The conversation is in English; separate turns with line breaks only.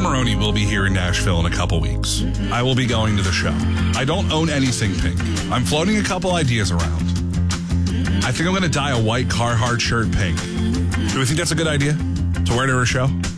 Maroney will be here in Nashville in a couple weeks. I will be going to the show. I don't own anything pink. I'm floating a couple ideas around. I think I'm going to dye a white Carhartt shirt pink. Do we think that's a good idea to wear to her show?